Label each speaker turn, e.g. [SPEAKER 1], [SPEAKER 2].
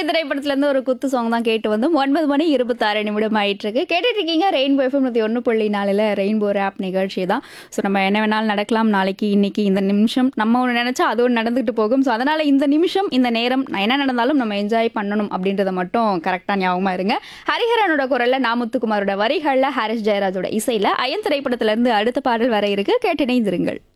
[SPEAKER 1] திரைப்படத்துல இருந்து ஒரு குத்து சாங் தான் கேட்டு வந்து 9:26 ஆயிட்டு இருக்கு. கேட்டுட்டு இருக்கீங்க ரெயின்போ எஃப்எம் 101.4 ரெயின்போ ரேப் நிகழ்ச்சி தான். ஸோ நம்ம என்ன வேணாலும் நடக்கலாம் நாளைக்கு இன்னைக்கு இந்த நிமிஷம் நம்ம ஒன்று நினைச்சா அது ஒன்று நடந்துகிட்டு போகும். ஸோ அதனால இந்த நிமிஷம் இந்த நேரம் என்ன நடந்தாலும் நம்ம என்ஜாய் பண்ணணும் அப்படின்றத மட்டும் கரெக்டாக ஞாபகமா இருங்க. ஹரிஹரனோட குரல்ல நாமுத்துக்குமாரோட வரிகள்ல ஹாரிஸ் ஜெயராஜோட இசையில அயன் திரைப்படத்துல இருந்து அடுத்த பாடல் வர இருக்கு. கேட்டு இணைந்திருங்கள்.